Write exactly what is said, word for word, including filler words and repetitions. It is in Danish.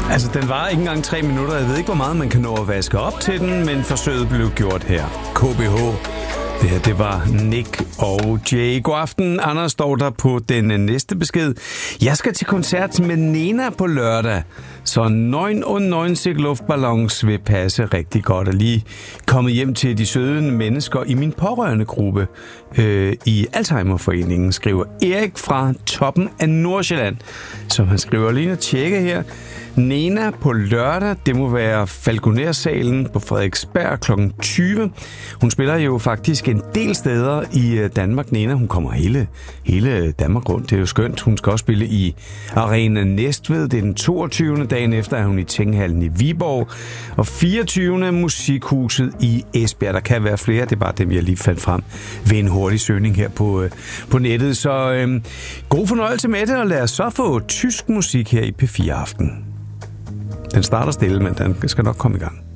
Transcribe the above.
Altså, den var ikke engang tre minutter. Jeg ved ikke, hvor meget man kan nå at vaske op til den, men forsøget blev gjort her. K B H. Det her, det var Nick og Jay. God aften. Anders står der på den næste besked. Jeg skal til koncert med Nena på lørdag, så nioghalvfems luftballons vil passe rigtig godt. Og lige kommet hjem til de søde mennesker i min pårørende gruppe øh, i Alzheimerforeningen, skriver Erik fra toppen af Nordsjælland, som han skriver lige at tjekke her. Nena på lørdag, det må være Falconer-salen på Frederiksberg klokken tyve. Hun spiller jo faktisk en del steder i Danmark. Nena, hun kommer hele, hele Danmark rundt. Det er jo skønt. Hun skal også spille i Arena Næstved. Det er den toogtyvende dagen efter, at hun i Tinghallen i Viborg. Og fireogtyvende Musikhuset i Esbjerg. Der kan være flere, det er bare dem, jeg lige fandt frem ved en hurtig søgning her på, på nettet. Så øhm, god fornøjelse med det, og lad os så få tysk musik her i P fire Aften. Den starter stille, men den skal nok komme i gang.